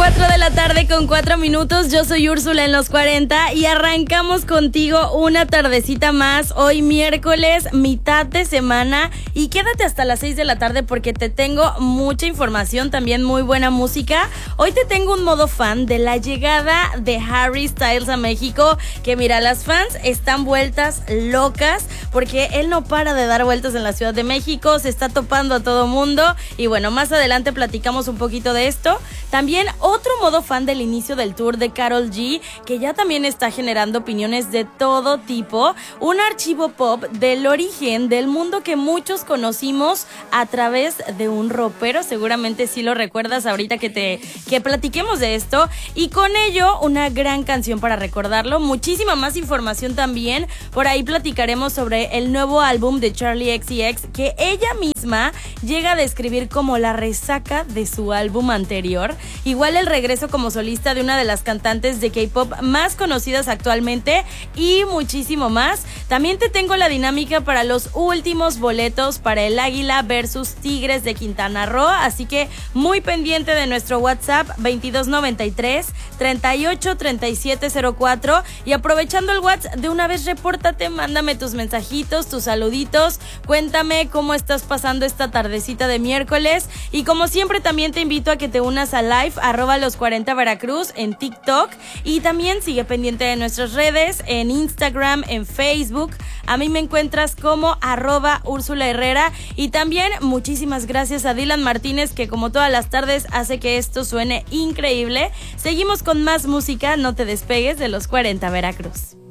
4 de la tarde con 4 minutos. Yo soy Úrsula en los 40 y arrancamos contigo una tardecita más. Hoy miércoles, mitad de semana, y quédate hasta las 6 de la tarde porque te tengo mucha información, también muy buena música. Hoy te tengo un modo fan de la llegada de Harry Styles a México, que mira, las fans están vueltas locas porque él no para de dar vueltas en la Ciudad de México, se está topando a todo mundo y bueno, más adelante platicamos un poquito de esto. También otro modo fan del inicio del tour de Karol G, que ya también está generando opiniones de todo tipo. Un archivo pop del origen del mundo que muchos conocimos a través de un ropero. Seguramente sí lo recuerdas ahorita que platiquemos de esto. Y con ello, una gran canción para recordarlo. Muchísima más información también. Por ahí platicaremos sobre el nuevo álbum de Charli XCX, que ella misma llega a describir como la resaca de su álbum anterior. Igual el regreso como solista de una de las cantantes de K-pop más conocidas actualmente y muchísimo más. También te tengo la dinámica para los últimos boletos para el Águila versus Tigres de Quintana Roo, así que muy pendiente de nuestro WhatsApp 2293 38 37 04, y aprovechando el WhatsApp de una vez repórtate, mándame tus mensajitos, tus saluditos, cuéntame cómo estás pasando esta tardecita de miércoles, y como siempre también te invito a que te unas a live @los40 Veracruz en TikTok, y también sigue pendiente de nuestras redes en Instagram, en Facebook. A mí me encuentras como @Úrsula Herrera, y también muchísimas gracias a Dylan Martínez, que como todas las tardes hace que esto suene increíble. Seguimos con más música, no te despegues de los 40 Veracruz.